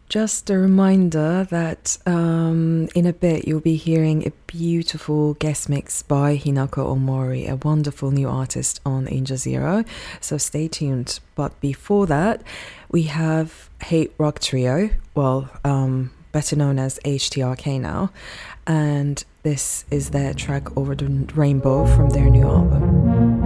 Just a reminder that in a bit you'll be hearing a beautiful guest mix by Hinako Omori, a wonderful new artist on Angel Zero. So stay tuned. But before that, we have Hate Rock Trio, better known as HTRK now, and this is their track Over the Rainbow from their new album.